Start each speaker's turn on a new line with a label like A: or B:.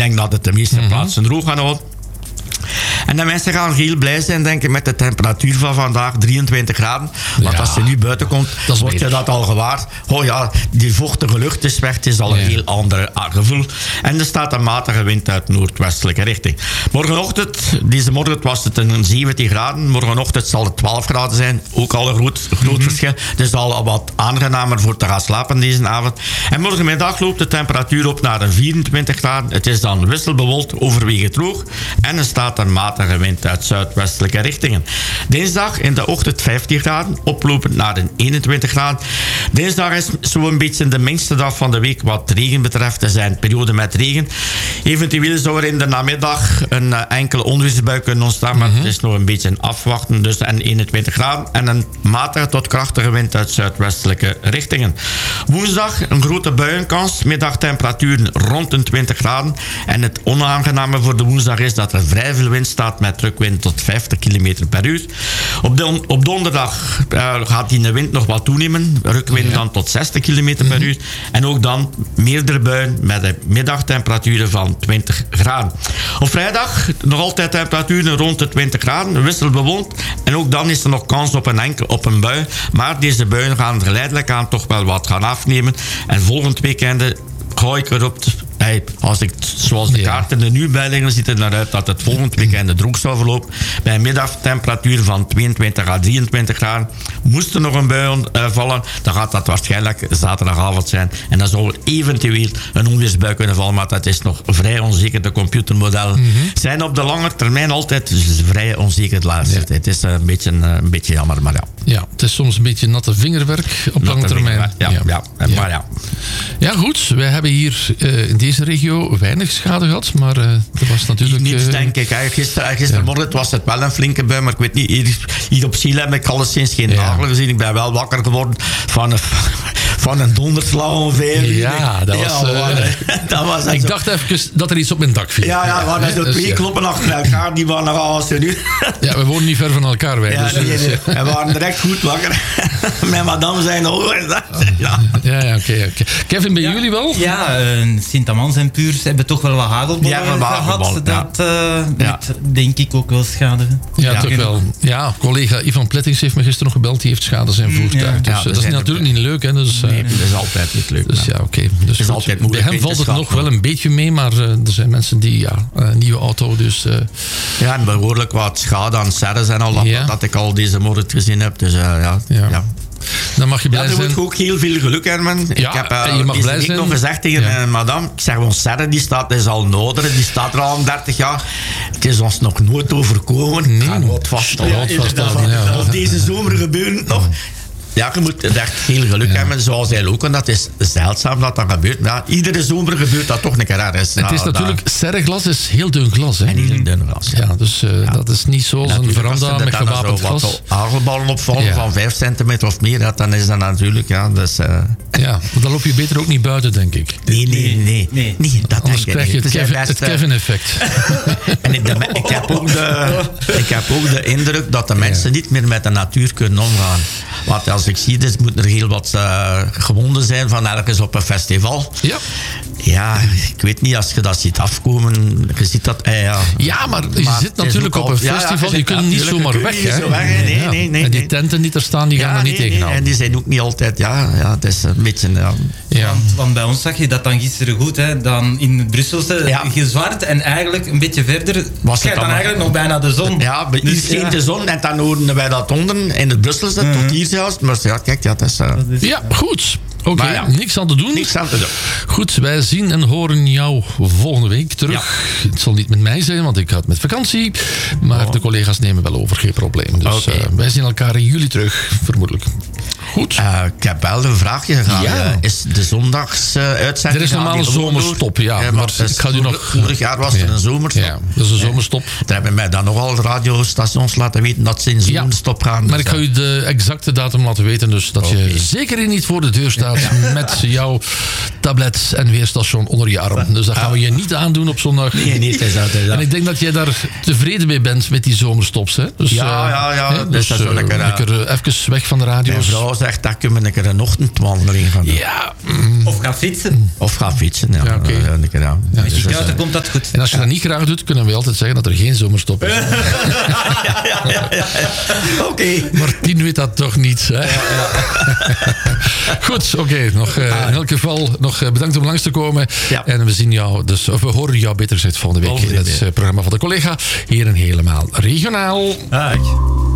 A: denk dat het de meeste plaatsen droog gaan houden. En de mensen gaan heel blij zijn, denk ik, met de temperatuur van vandaag, 23 graden. Want als je nu buiten komt, word je dat al gewaar. Oh ja, die vochtige lucht is weg. Het is al een heel ander gevoel. En er staat een matige wind uit noordwestelijke richting. Deze morgen was het een 17 graden. Morgenochtend zal het 12 graden zijn. Ook al een groot verschil. Dus al wat aangenamer voor te gaan slapen deze avond. En morgenmiddag loopt de temperatuur op naar een 24 graden. Het is dan wisselbewolkt, overwegend droog. En er staat een matige wind uit zuidwestelijke richtingen. Dinsdag in de ochtend 15 graden, oplopend naar een 21 graden. Dinsdag is zo'n beetje de minste dag van de week wat regen betreft. Er zijn perioden met regen. Eventueel zou er in de namiddag een enkele onweersbui kunnen ontstaan, maar het is nog een beetje afwachten. Dus een 21 graden en een matige tot krachtige wind uit zuidwestelijke richtingen. Woensdag een grote buienkans, middagtemperaturen rond een 20 graden. En het onaangename voor de woensdag is dat er vrij veel wind staat met drukwind tot 50 km per uur. Op donderdag gaat die wind nog wat toenemen. Rukwind dan tot 60 km per uur. En ook dan meerdere buien met een middagtemperaturen van 20 graden. Op vrijdag nog altijd temperaturen rond de 20 graden. Wisselbewolkt. En ook dan is er nog kans op een bui. Maar deze buien gaan geleidelijk aan toch wel wat gaan afnemen. En volgend weekend ga ik erop... Als ik zoals de kaarten er nu bij liggen, ziet het naar uit dat het volgend weekend droog zou verlopen. Bij een middagtemperatuur van 22 à 23 graden. Moest er nog een bui vallen, dan gaat dat waarschijnlijk zaterdagavond zijn. En dan zou er eventueel een onweersbui kunnen vallen, maar dat is nog vrij onzeker. De computermodellen zijn op de lange termijn altijd vrij onzeker de laatste tijd. Het is een beetje jammer, maar ja.
B: Ja, het is soms een beetje natte vingerwerk op lange termijn.
A: Maar ja.
B: Ja, goed. Wij hebben hier in deze regio weinig schade gehad, maar er was natuurlijk...
A: Niets, denk ik. Gistermorgen was het wel een flinke bui, maar ik weet niet, hier op Ziel heb ik alleszins geen nagel gezien. Ik ben wel wakker geworden van een donderslag ongeveer.
B: Ja, dat was ik dacht even dat er iets op mijn dak viel.
A: Ja, we hadden zo twee kloppen achter elkaar, die waren nogal als nu.
B: Ja, we wonen niet ver van elkaar, wij.
A: Ja,
B: dus,
A: en we waren direct goed wakker. Met madame zijn ogen.
B: Ja, oké. Kevin, bij jullie wel?
C: Ja, Sint-Amans en Puurs hebben toch wel wat hagelbollen gehad. Dat denk ik ook wel schade.
B: Ja, toch wel. Ja, collega Ivan Plettings heeft me gisteren nog gebeld. Die heeft schade zijn voertuig. Dus dat is natuurlijk niet leuk. Hè, dus,
A: nee, dat is altijd niet leuk.
B: Dus ja, oké. Dus
A: is altijd moeilijk.
B: Bij hem valt het nog wel een beetje mee, maar er zijn mensen die, een nieuwe auto, dus...
A: Ja, en behoorlijk wat schade aan serres en al dat ik al deze morgen gezien heb. Dus ja.
B: Dan mag je blij zijn.
A: Je moet ook heel veel geluk hebben.
B: Ja,
A: ik heb
B: je mag blij zijn.
A: nog gezegd tegen madame, ik zeg, ons serre die is al nodig, die staat er al 30 jaar. Het is ons nog nooit overkomen.
B: Nee,
A: wat vaststellen. Of deze zomer gebeurt het nog. Ja, je moet echt heel geluk hebben, zoals hij ook. En dat is zeldzaam dat dat gebeurt. Maar iedere zomer gebeurt dat toch een keer ergens.
B: Het is natuurlijk, serreglas is heel dun glas. Hè?
A: En heel dun glas.
B: Ja, dus dat is niet zoals een veranda met gewapend glas. Als
A: er hagelballen opvallen van 5 centimeter of meer, dan is dat natuurlijk... Ja,
B: maar dan loop je beter ook niet buiten, denk ik.
A: Nee, dat
B: anders krijg je het Kevin-effect.
A: En ik heb ook de indruk dat de mensen niet meer met de natuur kunnen omgaan. Want als ik zie, dus moet er heel wat gewonden zijn van ergens op een festival.
B: Ja.
A: Ja, ik weet niet, als je dat ziet afkomen, je ziet dat...
B: Ja, maar je zit natuurlijk op een festival, je kunt niet zomaar weg. Hè?
A: Nee.
B: En die tenten die er staan, die gaan er niet tegenaan.
A: En die zijn ook niet altijd... Ja, het is een beetje...
C: Want bij ons zag je dat dan gisteren goed, hè? Dan in het Brusselse gezwart en eigenlijk een beetje verder was het dan eigenlijk nog bijna de zon.
A: Ja, hier scheen de zon en dan hoorden wij dat onder in het Brusselse, tot hier zelfs. Maar ja, kijk, dat is...
B: Ja, goed. Oké, niks aan te doen.
A: Niks aan te doen.
B: Goed, wij zien en horen jou volgende week terug. Ja. Het zal niet met mij zijn, want ik ga met vakantie. Maar de collega's nemen wel over, geen probleem. Dus wij zien elkaar in juli terug, vermoedelijk. Goed.
A: Ik heb wel een vraagje gegaan. Is de zondags uitzending...
B: Er is normaal een zomerstop, maar ik ga u nog...
A: Vorig jaar was er een zomerstop.
B: Ja, dat is een zomerstop.
A: Daar hebben mij dan nogal radiostations laten weten dat ze in zomerstop gaan.
B: Maar ik ga u de exacte datum laten weten, dus dat je zeker niet voor de deur staat met jouw tablet en weerstation onder je arm. Dus dat gaan we je niet aandoen op zondag.
A: Nee, het is altijd.
B: En ik denk dat jij daar tevreden mee bent met die zomerstops. Hè? Dus,
A: ja.
B: Dus,
A: dat is zo lekker.
B: Lekker even weg van de radio.
A: Mijn vrouw vrouw zegt, dan kunnen we een keer een ochtendwandeling gaan doen.
B: Ja.
C: Of gaan fietsen.
A: Ja.
B: Ja, oké.
C: Dan komt dat goed.
B: En als je dat niet graag doet, kunnen we altijd zeggen dat er geen zomerstop is.
A: Oké.
B: Maar Tien weet dat toch niet. Hè? Goed, oké. Nog in elk geval nog bedankt om langs te komen. Ja. En we zien jou, of we horen jou beter gezegd volgende week in het programma van de collega. Hier en helemaal regionaal.
C: Dag.